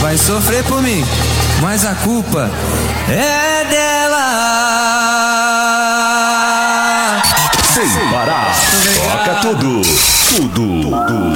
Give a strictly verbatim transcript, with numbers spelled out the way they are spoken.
vai sofrer por mim, mas a culpa é dela. Sem parar, toca tudo, tudo, tudo.